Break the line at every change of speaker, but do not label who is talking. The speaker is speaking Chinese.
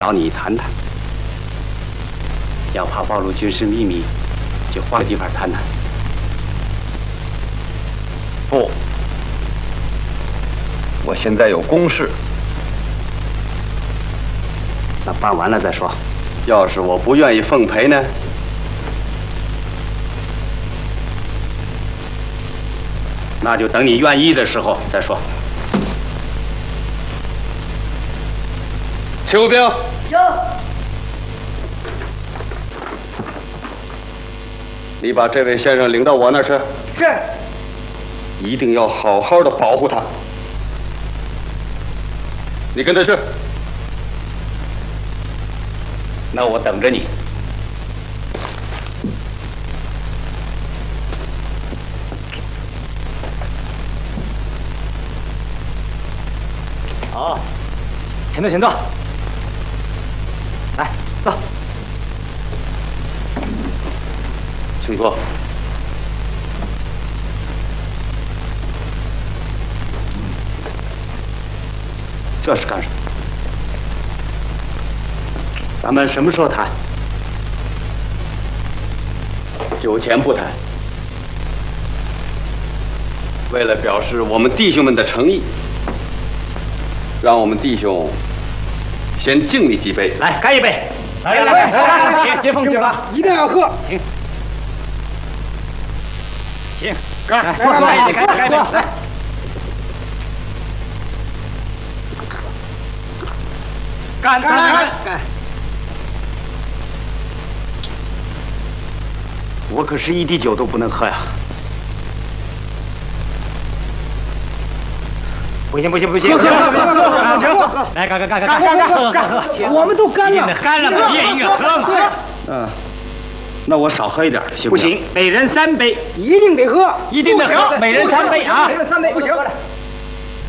找你谈谈。要怕暴露军事秘密，就换个地方谈谈。
不，我现在有公事。
那办完了再说。
要是我不愿意奉陪呢？
那就等你愿意的时候再说。
齐步兵，
有。
你把这位先生领到我那儿去。
是。
一定要好好的保护他。你跟他去。
那我等着你。
好，请坐，请坐。来，坐。
请坐。
这是干什么？咱们什么时候谈？
酒前不谈。为了表示我们弟兄们的诚意，让我们弟兄先敬你几杯。
来，干一杯！
来，接风酒了，
一定要喝。
请，
干！
干一杯！来。干！我可是一滴酒都不能喝呀！不行！
喝！
来，干！
喝！我们都干了，
干了嘛，你也应该喝嘛。那我少喝一点，行不行？每人3杯，
一定得喝，
一定得喝，每人3杯啊！
每人3杯，不行。